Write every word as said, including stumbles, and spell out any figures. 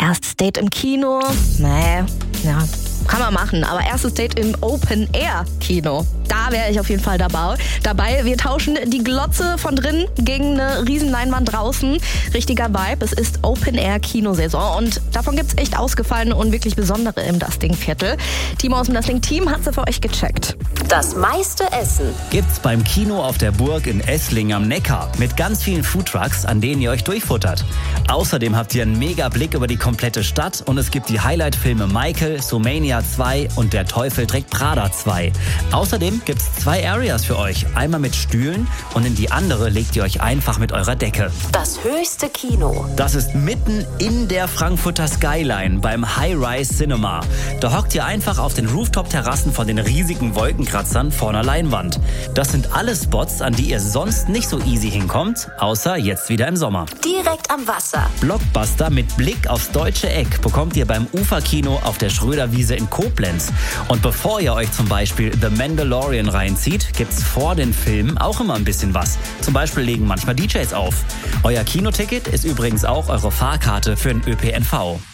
Erstes Date im Kino? Nee, ja, kann man machen. Aber erstes Date im Open-Air-Kino. Da wäre ich auf jeden Fall dabei. Dabei, wir tauschen die Glotze von drin gegen eine Riesenleinwand draußen. Richtiger Vibe. Es ist Open-Air-Kinosaison und davon gibt's echt ausgefallene und wirklich besondere im Dusting-Viertel. Timo aus dem Dusting-Team hat sie für euch gecheckt. Das meiste Essen gibt's beim Kino auf der Burg in Esslingen am Neckar mit ganz vielen Foodtrucks, an denen ihr euch durchfuttert. Außerdem habt ihr einen mega Blick über die komplette Stadt und es gibt die Highlight-Filme Michael, Sumania zwei und Der Teufel trägt Prada zwei. Außerdem gibt's zwei Areas für euch. Einmal mit Stühlen und in die andere legt ihr euch einfach mit eurer Decke. Das höchste Kino. Das ist mitten in der Frankfurter Skyline beim High-Rise Cinema. Da hockt ihr einfach auf den Rooftop-Terrassen von den riesigen Wolkenkratzern vor einer Leinwand. Das sind alle Spots, an die ihr sonst nicht so easy hinkommt, außer jetzt wieder im Sommer. Direkt am Wasser. Blockbuster mit Blick aufs deutsche Eck bekommt ihr beim Uferkino auf der Schröderwiese in Koblenz. Und bevor ihr euch zum Beispiel The Mandalorian reinzieht, gibt's vor den Filmen auch immer ein bisschen was. Zum Beispiel legen manchmal D Js auf. Euer Kinoticket ist übrigens auch eure Fahrkarte für den Ö P N V.